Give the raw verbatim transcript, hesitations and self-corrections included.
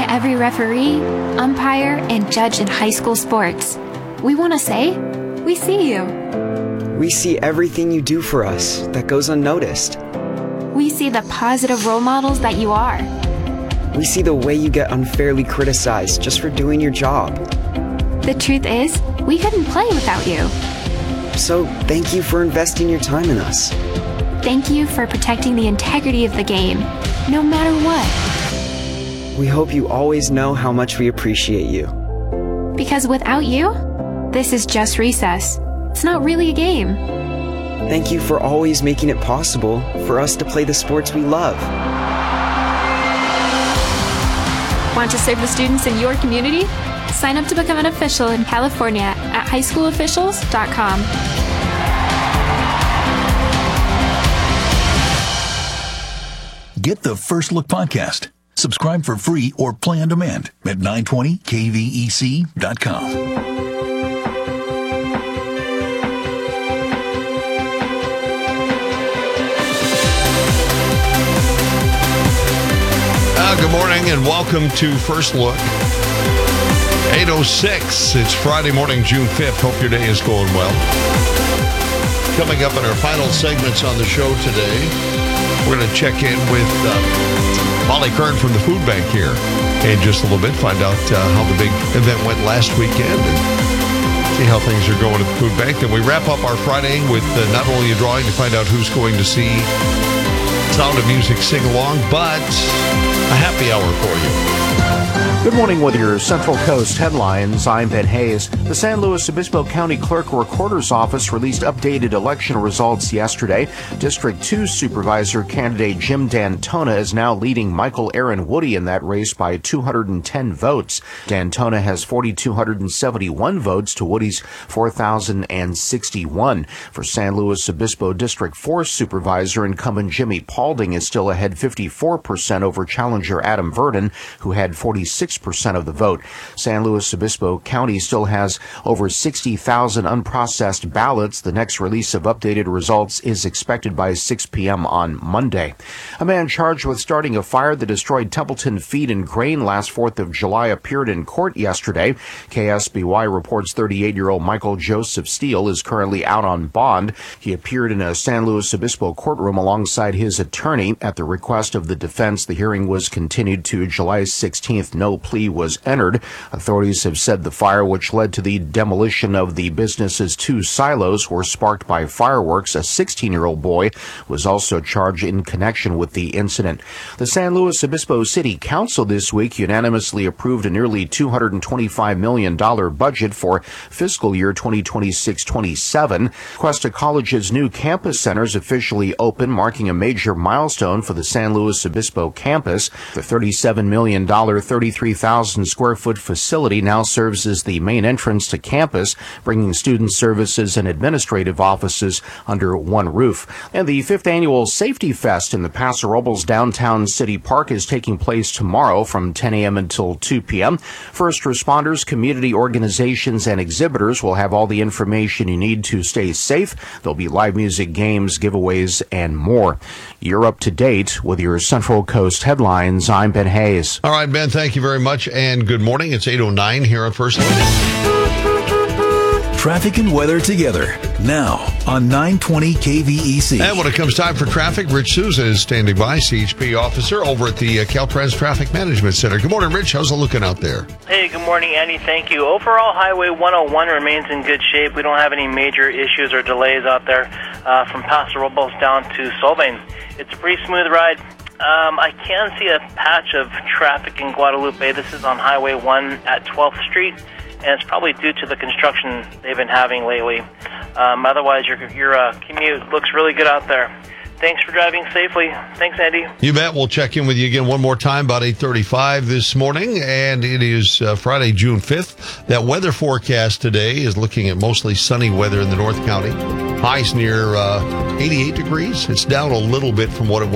to every referee, umpire, and judge in high school sports. We want to say, we see you. We see everything you do for us that goes unnoticed. We see the positive role models that you are. We see the way you get unfairly criticized just for doing your job. The truth is, we couldn't play without you. So thank you for investing your time in us. Thank you for protecting the integrity of the game, no matter what. We hope you always know how much we appreciate you. Because without you, this is just recess. It's not really a game. Thank you for always making it possible for us to play the sports we love. Want to serve the students in your community? Sign up to become an official in California at high school officials dot com. Get the First Look podcast. Subscribe for free or play on demand at nine twenty K V E C dot com. Uh, good morning and welcome to First Look. eight oh six. It's Friday morning, June fifth. Hope your day is going well. Coming up in our final segments on the show today, we're going to check in with uh, Molly Kern from the Food Bank here in just a little bit. Find out uh, how the big event went last weekend and see how things are going at the Food Bank. Then we wrap up our Friday with uh, not only a drawing to find out who's going to see Sound of Music sing along, but a happy hour for you. Good morning with your Central Coast headlines. I'm Ben Hayes. The San Luis Obispo County Clerk Recorder's Office released updated election results yesterday. District two Supervisor candidate Jim Dantona is now leading Michael Aaron Woody in that race by two hundred ten votes. Dantona has four thousand two hundred seventy-one votes to Woody's four thousand sixty-one. For San Luis Obispo District four Supervisor, incumbent Jimmy Paulding is still ahead fifty-four percent over challenger Adam Verdon, who had forty-six percent of the vote. San Luis Obispo County still has over sixty thousand unprocessed ballots. The next release of updated results is expected by six p.m. on Monday. A man charged with starting a fire that destroyed Templeton Feed and Grain last fourth of July appeared in court yesterday. K S B Y reports thirty-eight-year-old Michael Joseph Steele is currently out on bond. He appeared in a San Luis Obispo courtroom alongside his attorney. At the request of the defense, the hearing was continued to July sixteenth. No plea was entered. Authorities have said the fire, which led to the demolition of the business's two silos, were sparked by fireworks. A sixteen-year-old boy was also charged in connection with the incident. The San Luis Obispo City Council this week unanimously approved a nearly two hundred twenty-five million dollars budget for fiscal year twenty twenty-six twenty-seven. Cuesta College's new campus center is officially open, marking a major milestone for the San Luis Obispo campus. The thirty-seven million dollars, thirty-three thousand square foot facility now serves as the main entrance to campus, bringing student services and administrative offices under one roof. And the fifth annual Safety Fest in the Paso Robles downtown city park is taking place tomorrow from ten a.m. until two p.m. First responders, community organizations, and exhibitors will have all the information you need to stay safe. There'll be live music, games, giveaways, and more. You're up to date with your Central Coast headlines. I'm Ben Hayes. All right, Ben, thank you very much, and good morning. It's eight oh nine here on First Look. Traffic and weather together now on nine twenty K V E C. And when it comes time for traffic, Rich Souza is standing by, C H P officer over at the uh, Caltrans Traffic Management Center. Good morning, Rich. How's it looking out there? Hey, good morning, Andy. Thank you. Overall, Highway one oh one remains in good shape. We don't have any major issues or delays out there uh, from Paso Robles down to Solvang. It's a pretty smooth ride. Um, I can see a patch of traffic in Guadalupe. This is on Highway one at twelfth Street, and it's probably due to the construction they've been having lately. Um, otherwise, your, your uh, commute looks really good out there. Thanks for driving safely. Thanks, Andy. You bet. We'll check in with you again one more time about eight thirty-five this morning, and it is uh, Friday, June fifth. That weather forecast today is looking at mostly sunny weather in the North County. Highs near uh, eighty-eight degrees. It's down a little bit from what it was